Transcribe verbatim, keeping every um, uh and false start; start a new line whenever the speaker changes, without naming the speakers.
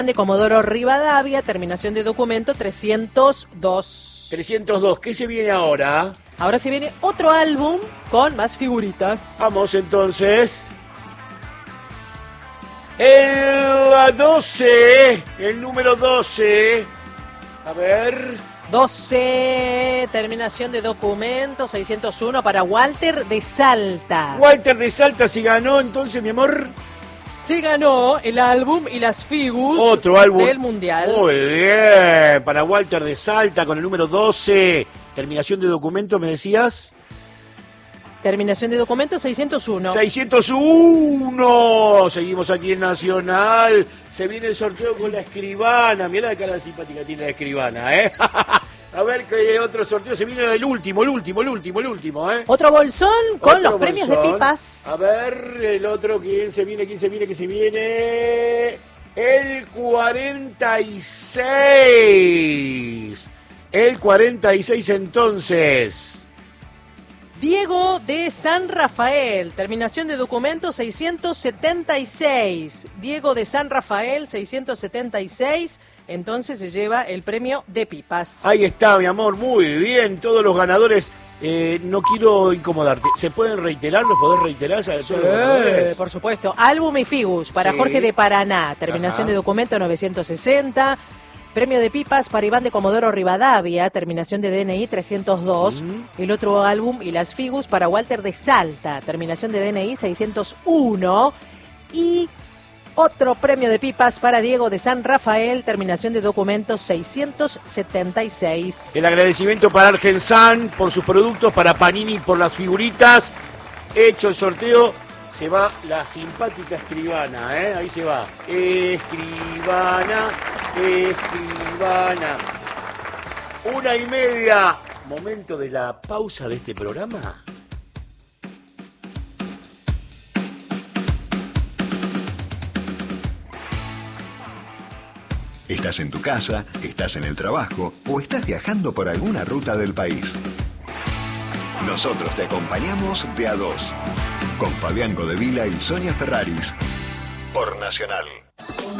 de Comodoro Rivadavia, terminación de documento trescientos dos.
trescientos dos, ¿qué se viene ahora?
Ahora se viene otro álbum con más figuritas.
Vamos entonces. El doce, el número doce. A ver.
doce, terminación de documento seiscientos uno para Walter de Salta.
Walter de Salta se ganó entonces, mi amor.
Se ganó el álbum y las figus
Otro álbum
del Mundial.
Muy bien, para Walter de Salta con el número doce. Terminación de documento, ¿me decías?
Terminación de documento seiscientos uno.
seiscientos uno. Seguimos aquí en Nacional. Se viene el sorteo con la escribana. Mirá la cara simpática tiene la escribana, ¿eh? A ver qué otro sorteo. Se viene el último, el último, el último, el último, ¿eh?
Otro bolsón con
Otro
los premios
bolsón.
de pipas.
A ver, el otro, ¿quién se viene? ¿Quién se viene? ¿Quién se viene? El cuarenta y seis. El cuarenta y seis entonces.
Diego de San Rafael, terminación de documento seiscientos setenta y seis. Diego de San Rafael, seiscientos setenta y seis. Entonces se lleva el premio de pipas.
Ahí está, mi amor, muy bien. Todos los ganadores, eh, no quiero incomodarte. ¿Se pueden reiterar? ¿Los podés reiterar? ¿Sabes?
Sí,
Todos los ganadores.
por supuesto. Álbum y figus para
Sí.
Jorge de Paraná, terminación
Ajá.
de documento novecientos sesenta. Premio de pipas para Iván de Comodoro Rivadavia, terminación de D N I trescientos dos.
Mm.
El otro álbum y las figus para Walter de Salta, terminación de D N I seiscientos uno. Y otro premio de pipas para Diego de San Rafael, terminación de documento seiscientos setenta y seis.
El agradecimiento para Argensan por sus productos, para Panini por las figuritas. Hecho el sorteo, se va la simpática escribana, ¿eh? Ahí se va. Escribana, escribana. Una y media. Momento de la pausa de este programa.
Estás en tu casa, estás en el trabajo o estás viajando por alguna ruta del país. Nosotros te acompañamos de a dos, con Fabián Godevila y Sonia Ferraris, por Nacional.